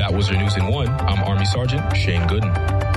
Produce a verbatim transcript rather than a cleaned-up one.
That was your news in one. I'm Army Sergeant Shane Gooden.